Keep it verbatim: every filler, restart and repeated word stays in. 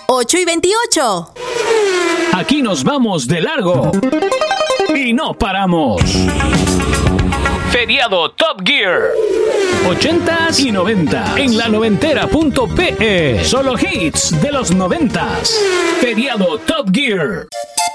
ocho y veintiocho. Aquí nos vamos de largo y no paramos. Feriado Top Gear. ochentas y noventa en la noventera punto pe. Solo hits de los noventas. Feriado Top Gear.